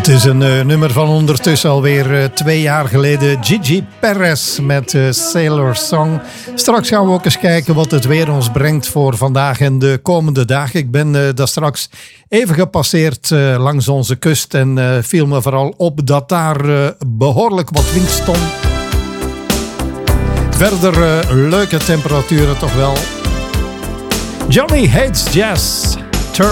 Het is een nummer van ondertussen alweer 2 jaar geleden. Gigi Perez met Sailor Song. Straks gaan we ook eens kijken wat het weer ons brengt voor vandaag en de komende dagen. Ik ben daar straks even gepasseerd langs onze kust en viel me vooral op dat daar behoorlijk wat wind stond. Verder leuke temperaturen toch wel. Johnny Hates Jazz.